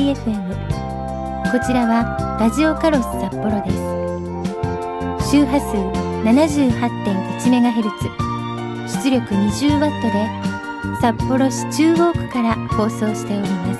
FM。こちらはラジオカロス札幌です。周波数 78.1MHz、出力 20W で札幌市中央区から放送しております。